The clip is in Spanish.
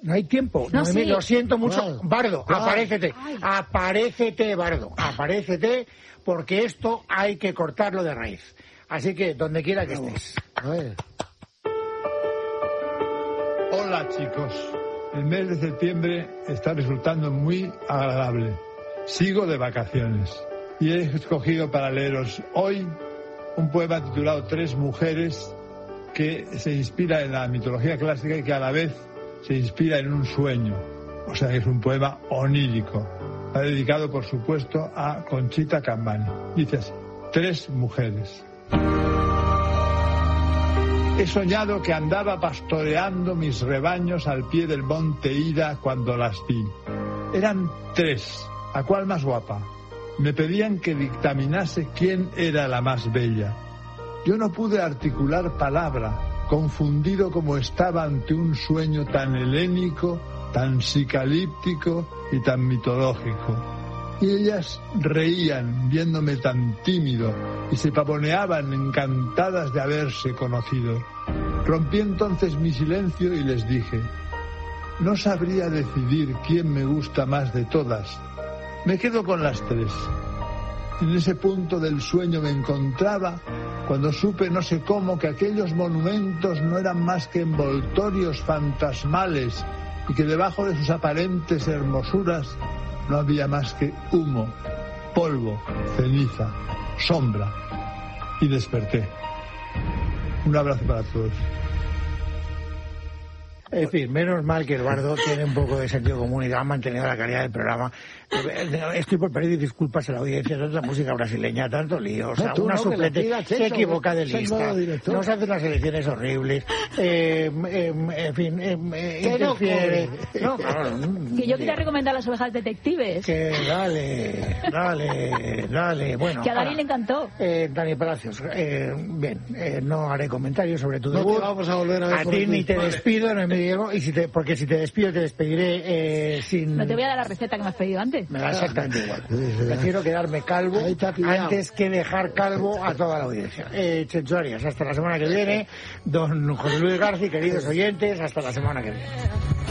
No hay tiempo. No, sí. Lo siento mucho. ¿Cuál? Bardo, ¿Cuál? aparécete. Ay. Aparécete, Bardo. Aparécete, porque esto hay que cortarlo de raíz. Así que, donde quiera que estés. A ver. Hola chicos, el mes de septiembre está resultando muy agradable. Sigo de vacaciones y he escogido para leeros hoy un poema titulado Tres mujeres, que se inspira en la mitología clásica y que a la vez se inspira en un sueño. O sea que es un poema onírico. Está dedicado, por supuesto, a Conchita Cambani. Dice así: Tres mujeres. He soñado que andaba pastoreando mis rebaños al pie del monte Ida cuando las vi. Eran tres, ¿a cuál más guapa? Me pedían que dictaminase quién era la más bella. Yo no pude articular palabra, confundido como estaba ante un sueño tan helénico, tan psicalíptico y tan mitológico. Y ellas reían viéndome tan tímido y se pavoneaban encantadas de haberse conocido. Rompí entonces mi silencio y les dije: no sabría decidir quién me gusta más de todas. Me quedo con las tres. En ese punto del sueño me encontraba cuando supe, no sé cómo, que aquellos monumentos no eran más que envoltorios fantasmales y que debajo de sus aparentes hermosuras no había más que humo, polvo, ceniza, sombra. Y desperté. Un abrazo para todos. En fin, menos mal que el Bardo tiene un poco de sentido común y ha mantenido la calidad del programa. Estoy por pedir disculpas a la audiencia, tanta música brasileña, tanto lío. O sea, No, una no, suplente se equivoca de lista, nos hace las elecciones horribles, en fin, interfiere. No, claro, Que yo quería recomendar Las ovejas detectives. Que dale. Bueno, Que a Dani le encantó. Dani Palacios, bien, no haré comentarios sobre tu No debut. te vamos a volver a ver por ti aquí. ni te despido, no me digo, porque si te despido te despediré sin... No te voy a dar la receta que me has pedido antes. Me da exactamente igual. Sí, sí, Prefiero quedarme calvo Ahí te ha pillado. antes que dejar calvo a toda la audiencia. Chencho Arias, hasta la semana que viene. Don José Luis García, queridos oyentes, hasta la semana que viene.